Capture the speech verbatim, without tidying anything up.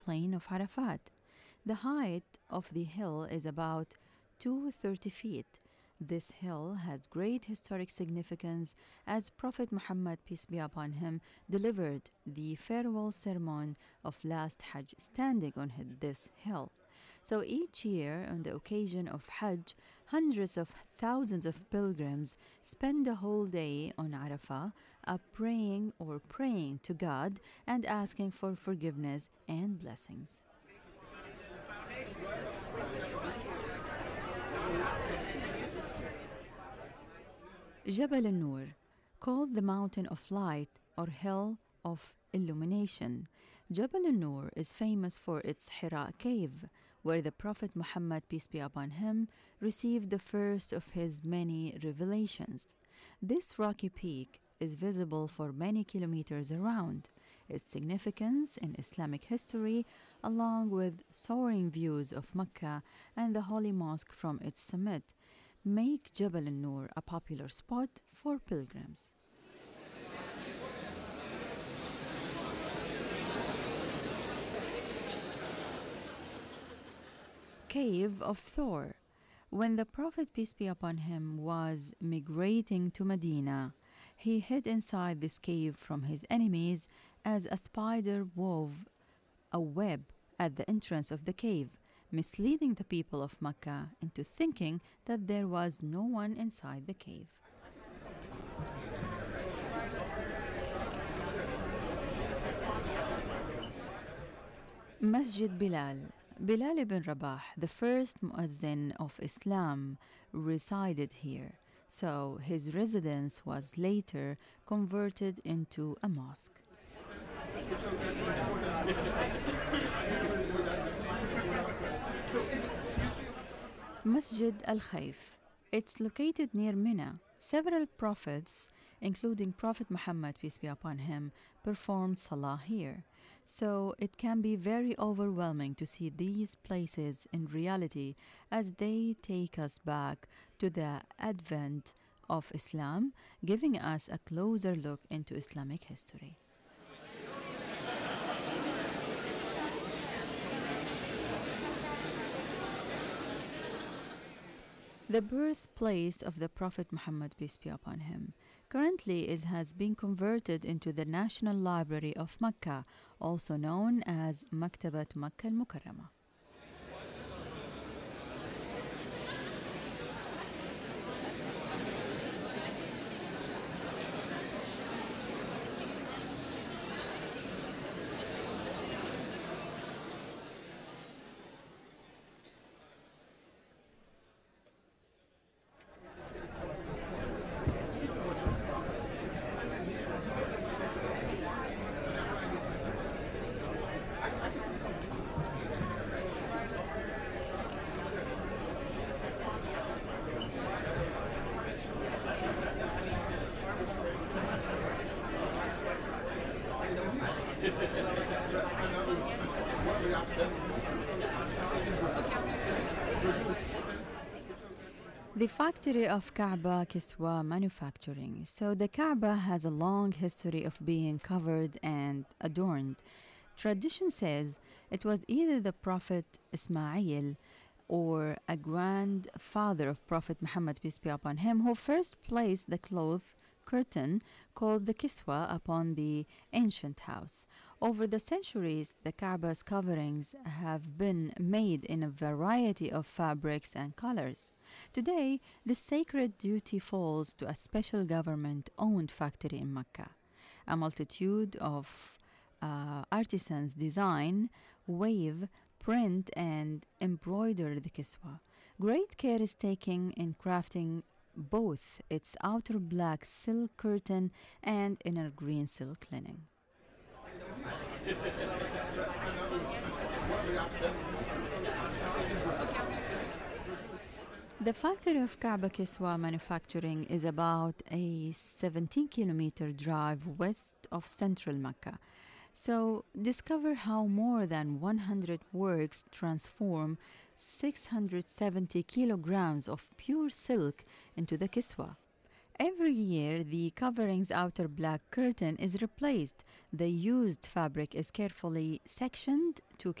plain of Arafat. The height of the hill is about two hundred thirty feet. This hill has great historic significance as Prophet Muhammad, peace be upon him, delivered the farewell sermon of last Hajj standing on this hill. So each year, on the occasion of Hajj, hundreds of thousands of pilgrims spend the whole day on Arafah, uh, praying or praying to God and asking for forgiveness and blessings. Jabal al-Nur, called the Mountain of Light or Hill of Illumination. Jabal al-Nur is famous for its Hira cave, where the Prophet Muhammad, peace be upon him, received the first of his many revelations. This rocky peak is visible for many kilometers around. Its significance in Islamic history, along with soaring views of Mecca and the Holy Mosque from its summit, make Jabal al-Nur a popular spot for pilgrims. Cave of Thor. When the Prophet, peace be upon him, was migrating to Medina, he hid inside this cave from his enemies as a spider wove a web at the entrance of the cave, misleading the people of Mecca into thinking that there was no one inside the cave. Masjid Bilal. Bilal ibn Rabah, the first muezzin of Islam, resided here, so his residence was later converted into a mosque. Masjid al-Khayf. It's located near Mina. Several prophets, including Prophet Muhammad, peace be upon him, performed salah here. So it can be very overwhelming to see these places in reality as they take us back to the advent of Islam, giving us a closer look into Islamic history. The birthplace of the Prophet Muhammad, peace be upon him, currently is, has been converted into the National Library of Mecca, also known as Maktabat Makkah al-Mukarramah. The factory of Kaaba Kiswa manufacturing. So the Kaaba has a long history of being covered and adorned. Tradition says it was either the Prophet Ismail or a grandfather of Prophet Muhammad, peace be upon him, who first placed the cloth curtain called the Kiswa upon the ancient house. Over the centuries, the Kaaba's coverings have been made in a variety of fabrics and colors. Today, the sacred duty falls to a special government-owned factory in Mecca. A multitude of uh, artisans design, weave, print, and embroider the Kiswa. Great care is taken in crafting both its outer black silk curtain and inner green silk lining. The factory of Kaaba Kiswa manufacturing is about a seventeen kilometer drive west of central Mecca. So discover how more than one hundred works transform six hundred seventy kilograms of pure silk into the Kiswa. Every year, the covering's outer black curtain is replaced. The used fabric is carefully sectioned to